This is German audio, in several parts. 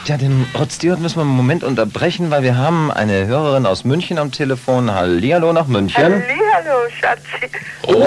Tja, den Rod Stewart müssen wir einen Moment unterbrechen, weil wir haben eine Hörerin aus München am Telefon. Hallihallo nach München. Hallihallo, Schatzi. Oh!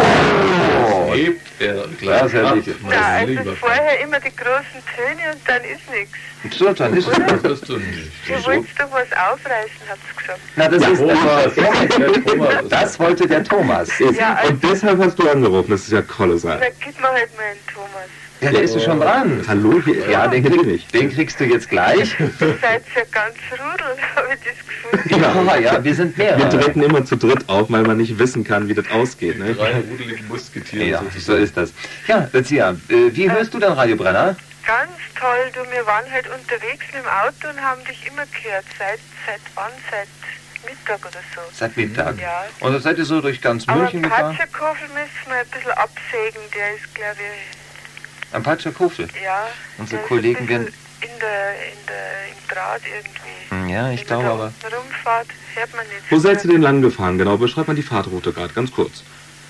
Hebt er gleich ab. Ja, also vorher immer die großen Töne und dann ist nichts. So, dann ist es. Das wirst du nicht. Du wolltest doch was aufreißen, hat's gesagt. Na, das ist Thomas. das wollte der Thomas. Ja, also, Und deshalb hast du angerufen, das ist ja kolossal. dann gib mir halt mal einen Thomas. Ja, der ist ja schon dran. Hallo, Ja, den kriegst du jetzt gleich. Ihr seid ja ganz rudel, habe ich das Gefühl. Ja, wir sind wir mehrere. treten immer zu dritt auf, weil man nicht wissen kann, wie das ausgeht. Ne? 3 rudeligen Musketiere. Ja, so ist das. Ja, Lucia, wie hörst du den Radiobrenner? Ganz toll, du, wir waren halt unterwegs mit dem Auto und haben dich immer gehört. Seit wann? Seit Mittag oder so. Seit Mittag. Ja. Und dann seid ihr so durch ganz Aber München gefahren? Patschakofel müssen wir ein bisschen absägen, der ist, glaube ich, Am Patschakofel. ja. Unsere der ist Kollegen ein bisschen werden- im Draht irgendwie. Ja, ich Wenn glaube man aber. da rumfahrt, hört man nicht. Wo seid ihr denn lang gefahren? Genau, beschreib mal die Fahrtroute gerade, ganz kurz.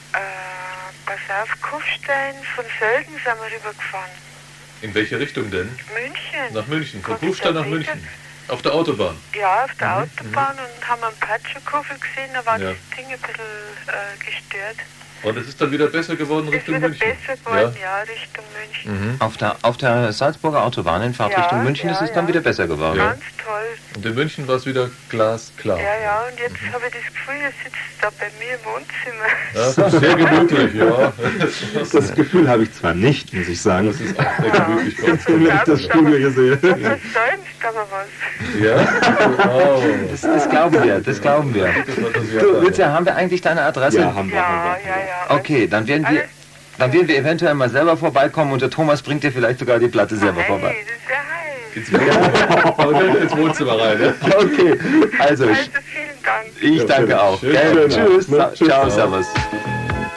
Pass auf, Kufstein, von Sölden sind wir rübergefahren. In welche Richtung denn? München. Nach München. Von Kannst du Kufstein da nach sicher? München. Auf der Autobahn. Ja, auf der Autobahn und haben einen Patschakofel gesehen, da war Ja. das Ding ein bisschen gestört. Und es ist dann wieder besser geworden Ist Richtung wieder München. besser geworden, ja, Richtung München. Auf der Salzburger Autobahn in Fahrtrichtung Ja, München ist es ja, dann ja. wieder besser geworden. Ja. Ganz toll. Und in München war es wieder glasklar. Ja, und jetzt habe ich das Gefühl, ihr sitzt da bei mir im Wohnzimmer. Ja, das ist sehr gemütlich, ja. Das Gefühl habe ich zwar nicht, muss ich sagen. Das ist auch sehr gemütlich. Wenn ich das Studio hier sehe. Du versäumst aber was. Ja? Wow. Das glauben wir, das glauben wir. Du, Lucia, haben wir eigentlich deine Adresse? Ja, haben wir. Ja. Okay, dann werden wir eventuell mal selber vorbeikommen und der Thomas bringt dir vielleicht sogar die Platte selber vorbei. Hey, das ist ja heiß. Ins Wohnzimmer rein, ne? Okay, also Also vielen Dank. ich danke auch. Schön. Gell? Tschüss. Tschüss. Ciao, servus.